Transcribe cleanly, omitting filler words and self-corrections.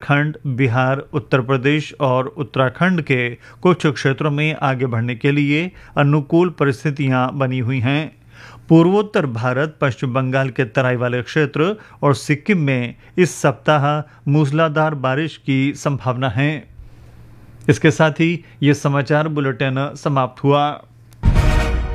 झारखंड, बिहार, उत्तर प्रदेश और उत्तराखंड के कुछ क्षेत्रों में आगे बढ़ने के लिए अनुकूल परिस्थितियां बनी हुई हैं। पूर्वोत्तर भारत, पश्चिम बंगाल के तराई वाले क्षेत्र और सिक्किम में इस सप्ताह मूसलाधार बारिश की संभावना है। इसके साथ ही ये समाचार बुलेटिन समाप्त हुआ।